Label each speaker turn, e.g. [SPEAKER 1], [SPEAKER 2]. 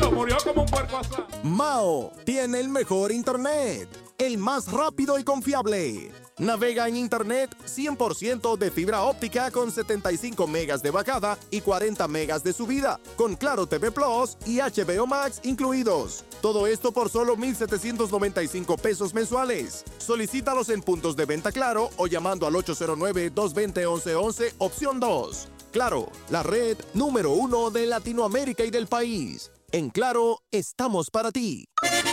[SPEAKER 1] Murió como un puerco asado.
[SPEAKER 2] Mao tiene el mejor internet, el más rápido y confiable. Navega en internet 100% de fibra óptica con 75 megas de bajada y 40 megas de subida, con Claro TV Plus y HBO Max incluidos. Todo esto por solo 1,795 pesos mensuales. Solicítalos en puntos de venta Claro o llamando al 809-220-1111, opción 2. Claro, la red número 1 de Latinoamérica y del país. En Claro, estamos para ti.